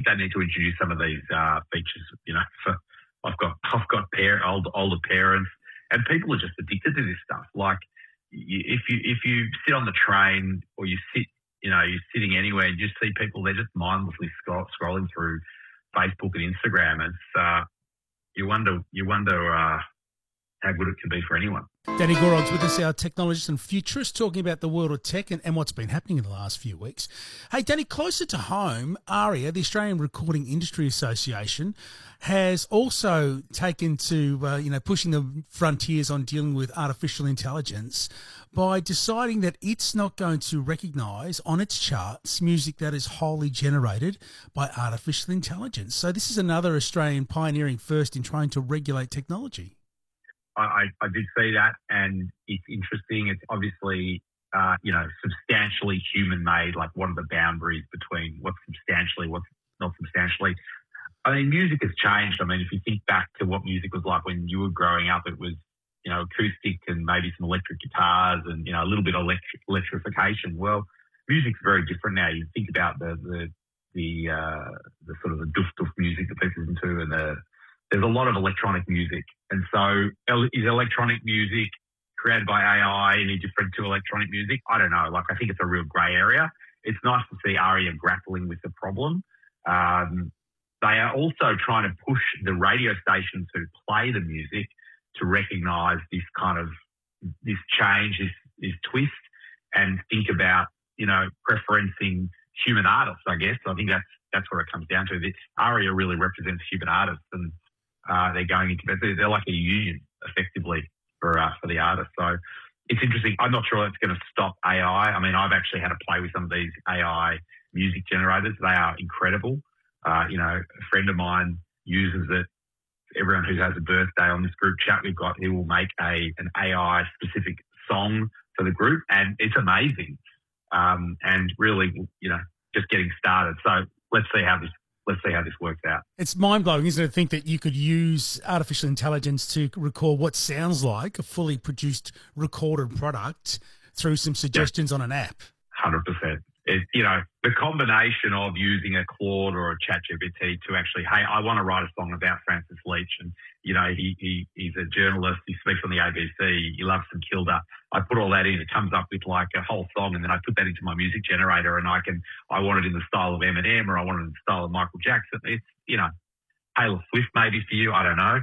they need to introduce some of these features. For I've got older parents, and people are just addicted to this stuff. Like if you sit on the train or you sit, you're sitting anywhere and you just see people, they're just mindlessly scrolling through Facebook and Instagram. And you wonder how good it can be for anyone. Danny Goron's with us, our technologist and futurist, talking about the world of tech and what's been happening in the last few weeks. Hey, Danny, closer to home, ARIA, the Australian Recording Industry Association, has also taken to, pushing the frontiers on dealing with artificial intelligence by deciding that it's not going to recognise on its charts music that is wholly generated by artificial intelligence. So this is another Australian pioneering first in trying to regulate technology. I did see that, and it's interesting. It's obviously, substantially human-made. Like, what are the boundaries between what's substantially, what's not substantially? I mean, music has changed. I mean, if you think back to what music was like when you were growing up, it was, acoustic and maybe some electric guitars and, a little bit of electrification. Well, music's very different now. You think about the sort of the doof music that people listen to, and there's a lot of electronic music. And so is electronic music created by AI any different to electronic music? I don't know. Like, I think it's a real grey area. It's nice to see ARIA grappling with the problem. They are also trying to push the radio stations who play the music to recognise this kind of, this change, this twist, and think about, preferencing human artists, I guess. I think that's where it comes down to. This ARIA really represents human artists, and they're going into, they're like a union effectively for the artists. So it's interesting. I'm not sure that's going to stop AI. I mean, I've actually had to play with some of these AI music generators. They are incredible. A friend of mine uses it. Everyone who has a birthday on this group chat we've got, he will make an AI specific song for the group, and it's amazing. And really, just getting started. So let's see how this works out. It's mind-blowing, isn't it, to think that you could use artificial intelligence to record what sounds like a fully produced recorded product through some suggestions on an app. 100%. The combination of using a Claude or a ChatGPT to actually, hey, I want to write a song about Francis Leach, and, he's a journalist, he speaks on the ABC, he loves some Kilda. I put all that in, it comes up with like a whole song, and then I put that into my music generator, and I want it in the style of Eminem, or I want it in the style of Michael Jackson. It's, Taylor Swift maybe for you, I don't know.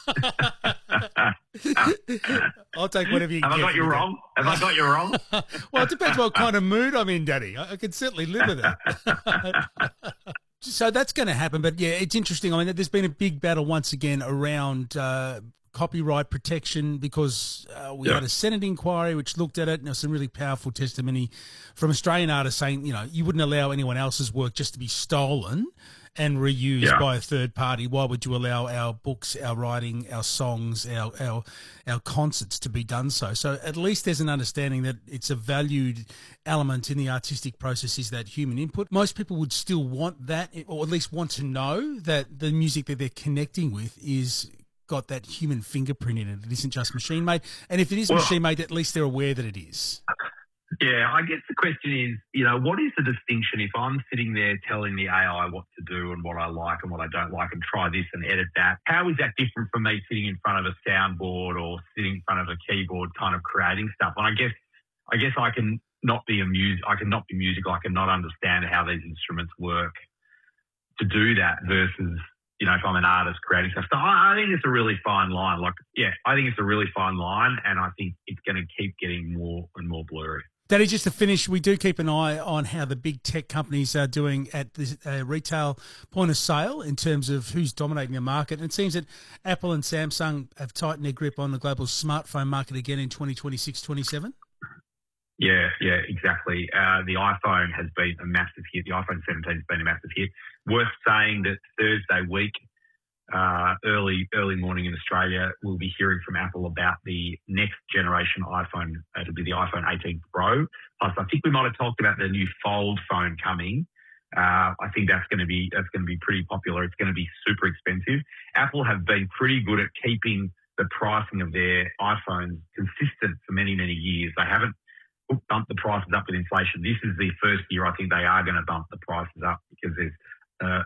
I'll take whatever you can. Have I got you wrong? Well, it depends what kind of mood I'm in, Daddy. I can certainly live with it. So that's going to happen. But, yeah, it's interesting. I mean, there's been a big battle once again around copyright protection because we had a Senate inquiry which looked at it. Some really powerful testimony from Australian artists saying, you wouldn't allow anyone else's work just to be stolen and reused by a third party. Why would you allow our books, our writing, our songs, our concerts to be done so? So at least there's an understanding that it's a valued element in the artistic process is that human input. Most people would still want that, or at least want to know that the music that they're connecting with is got that human fingerprint in it. It isn't just machine made. And if it is machine made, at least they're aware that it is. Yeah, I guess the question is, what is the distinction if I'm sitting there telling the AI what to do and what I like and what I don't like and try this and edit that? How is that different from me sitting in front of a soundboard or sitting in front of a keyboard kind of creating stuff? And I guess I can not be musical. I can not understand how these instruments work to do that versus, if I'm an artist creating stuff. So I think it's a really fine line. I think it's a really fine line, and I think it's going to keep getting more and more blurry. Daddy, just to finish, we do keep an eye on how the big tech companies are doing at the retail point of sale in terms of who's dominating the market. And it seems that Apple and Samsung have tightened their grip on the global smartphone market again in 2026-27. Yeah, exactly. The iPhone has been a massive hit. The iPhone 17 has been a massive hit. Worth saying that Thursday week, early morning in Australia, we'll be hearing from Apple about the next generation iPhone. It'll be the iPhone 18 Pro. Plus, I think we might have talked about the new Fold phone coming. I think that's going to be pretty popular. It's going to be super expensive. Apple have been pretty good at keeping the pricing of their iPhones consistent for many, many years. They haven't bumped the prices up with inflation. This is the first year I think they are going to bump the prices up because there's